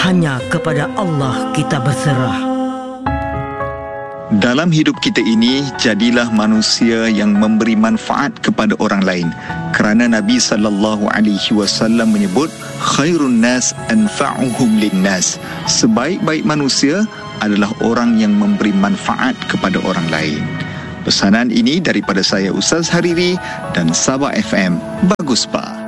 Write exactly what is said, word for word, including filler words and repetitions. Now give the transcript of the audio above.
hanya kepada Allah kita berserah. Dalam hidup kita ini, jadilah manusia yang memberi manfaat kepada orang lain. Kerana Nabi sallallahu alaihi wasallam menyebut, khairun nas anfa'uhum linnas. Sebaik-baik manusia adalah orang yang memberi manfaat kepada orang lain. Pesanan ini daripada saya Ustaz Hariri dan Sabah F M. Bagus, Pak.